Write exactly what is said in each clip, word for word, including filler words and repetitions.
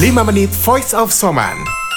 lima menit Voice of Soman.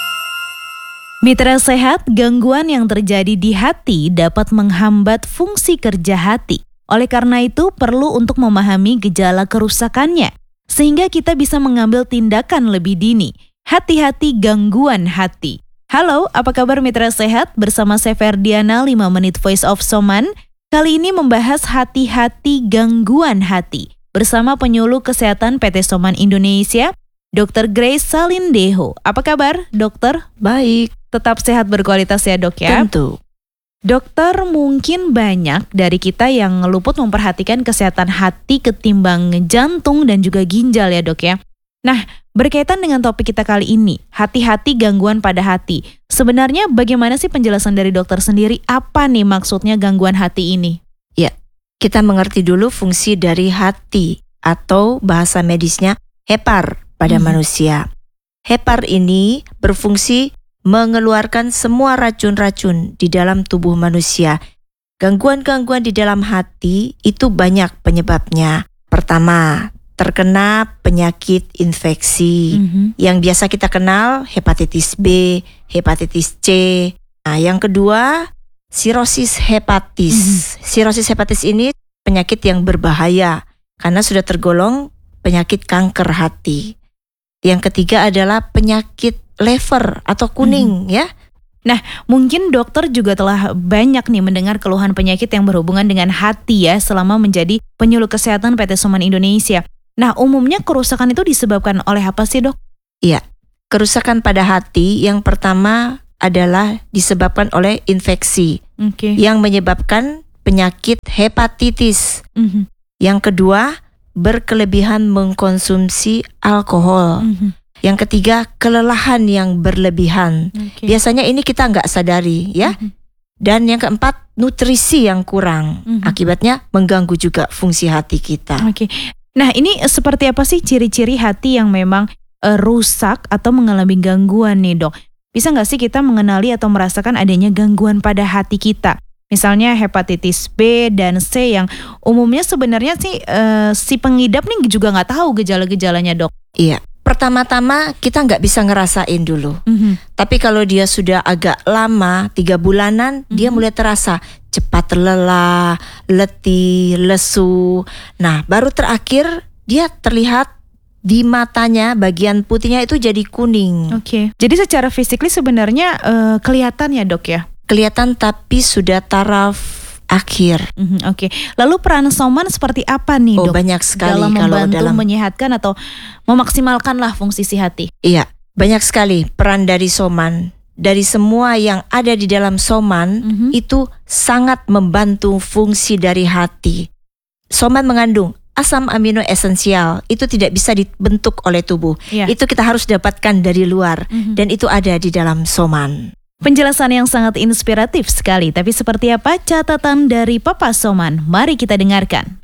Mitra sehat, gangguan yang terjadi di hati dapat menghambat fungsi kerja hati. Oleh karena itu, perlu untuk memahami gejala kerusakannya, sehingga kita bisa mengambil tindakan lebih dini. Hati-hati gangguan hati. Halo, apa kabar mitra sehat? Bersama saya Ferdiana, lima menit Voice of Soman. Kali ini membahas hati-hati gangguan hati. Bersama penyuluh kesehatan P T Soman Indonesia, Dokter Grace Salindeho. Apa kabar, dokter? Baik. Tetap sehat berkualitas ya dok ya? Tentu. Dokter, mungkin banyak dari kita yang luput memperhatikan kesehatan hati ketimbang jantung dan juga ginjal ya dok ya. Nah, berkaitan dengan topik kita kali ini, hati-hati gangguan pada hati. Sebenarnya bagaimana sih penjelasan dari dokter sendiri? Apa nih maksudnya gangguan hati ini? Ya, kita mengerti dulu fungsi dari hati atau bahasa medisnya hepar pada hmm. manusia. Hepar ini berfungsi mengeluarkan semua racun-racun di dalam tubuh manusia. Gangguan-gangguan di dalam hati itu banyak penyebabnya. Pertama, terkena penyakit infeksi mm-hmm. yang biasa kita kenal hepatitis B, hepatitis C. Nah, yang kedua, sirosis hepatis. Mm-hmm. Sirosis hepatis ini penyakit yang berbahaya karena sudah tergolong penyakit kanker hati. Yang ketiga adalah penyakit liver atau kuning hmm. ya. Nah, mungkin dokter juga telah banyak nih mendengar keluhan penyakit yang berhubungan dengan hati ya selama menjadi penyuluh kesehatan P T Soman Indonesia. Nah, umumnya kerusakan itu disebabkan oleh apa sih dok? Iya, kerusakan pada hati yang pertama adalah disebabkan oleh infeksi okay. yang menyebabkan penyakit hepatitis. Mm-hmm. Yang kedua, berkelebihan mengkonsumsi alkohol. Mm-hmm. Yang ketiga, kelelahan yang berlebihan. Okay. Biasanya ini kita nggak sadari ya. Mm-hmm. Dan yang keempat, nutrisi yang kurang. Mm-hmm. Akibatnya mengganggu juga fungsi hati kita. Oke. Okay. Nah, ini seperti apa sih ciri-ciri hati yang memang uh, rusak atau mengalami gangguan nih dok? Bisa nggak sih kita mengenali atau merasakan adanya gangguan pada hati kita? Misalnya hepatitis B dan C yang umumnya sebenarnya sih uh, si pengidap nih juga nggak tahu gejala-gejalanya dok. Iya. Pertama-tama kita nggak bisa ngerasain dulu. Mm-hmm. Tapi kalau dia sudah agak lama, tiga bulanan, mm-hmm. dia mulai terasa cepat lelah, letih, lesu. Nah, baru terakhir dia terlihat di matanya bagian putihnya itu jadi kuning. Oke. Okay. Jadi secara fisikly sebenarnya uh, kelihatan ya dok ya? Kelihatan tapi sudah taraf akhir. Mm-hmm, Oke, okay. Lalu peran Soman seperti apa nih oh, dok? Banyak sekali dalam kalau membantu dalam menyehatkan atau memaksimalkanlah fungsi si hati. Iya, banyak sekali peran dari Soman. Dari semua yang ada di dalam Soman mm-hmm. itu sangat membantu fungsi dari hati. Soman mengandung asam amino esensial, itu tidak bisa dibentuk oleh tubuh. Yeah. Itu kita harus dapatkan dari luar mm-hmm. dan itu ada di dalam Soman. Penjelasan yang sangat inspiratif sekali, tapi seperti apa catatan dari Papa Soman? Mari kita dengarkan.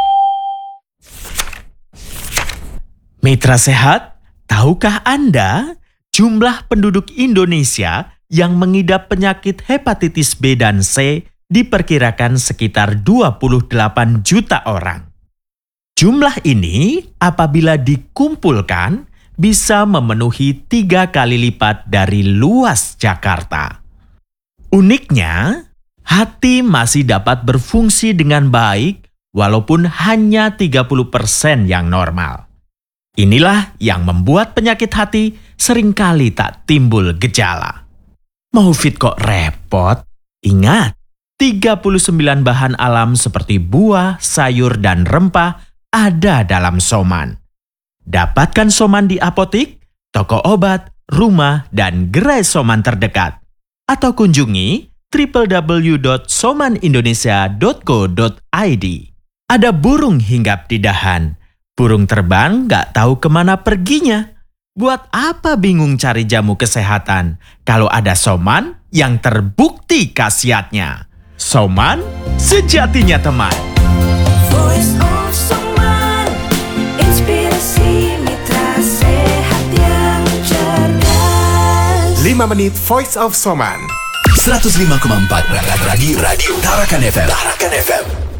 Mitra sehat, tahukah Anda jumlah penduduk Indonesia yang mengidap penyakit hepatitis B dan C diperkirakan sekitar dua puluh delapan juta orang. Jumlah ini apabila dikumpulkan bisa memenuhi tiga kali lipat dari luas Jakarta. Uniknya, hati masih dapat berfungsi dengan baik walaupun hanya tiga puluh persen yang normal. Inilah yang membuat penyakit hati seringkali tak timbul gejala. Mau fit kok repot? Ingat, tiga puluh sembilan bahan alam seperti buah, sayur, dan rempah ada dalam Soman. Dapatkan Soman di apotik, toko obat, rumah, dan gerai Soman terdekat. Atau kunjungi w w w dot soman indonesia dot co dot i d. Ada burung hinggap di dahan. Burung terbang gak tahu kemana perginya. Buat apa bingung cari jamu kesehatan kalau ada Soman yang terbukti khasiatnya? Soman sejatinya teman. Voice of Soman, inspirasi mitra sehat yang cerdas. lima menit Voice of Soman. seratus lima koma empat Radio Radio Tarakan F M. Tarakan F M.